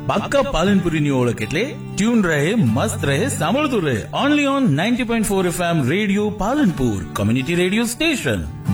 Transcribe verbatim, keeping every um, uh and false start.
બાકા પાલનપુરીની ઓળખ એટલે ટ્યુન રહે, મસ્ત રહે, સાંભળતું રહે. Only on ninety point four FM radio Palanpur, community radio station.